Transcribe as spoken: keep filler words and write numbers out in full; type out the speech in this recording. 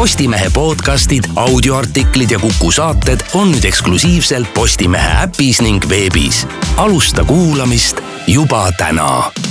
Postimehe podcastid, audioartiklid ja Kuku saated on nüüd eksklusiivselt Postimehe äpis ning veebis. Alusta kuulamist juba täna.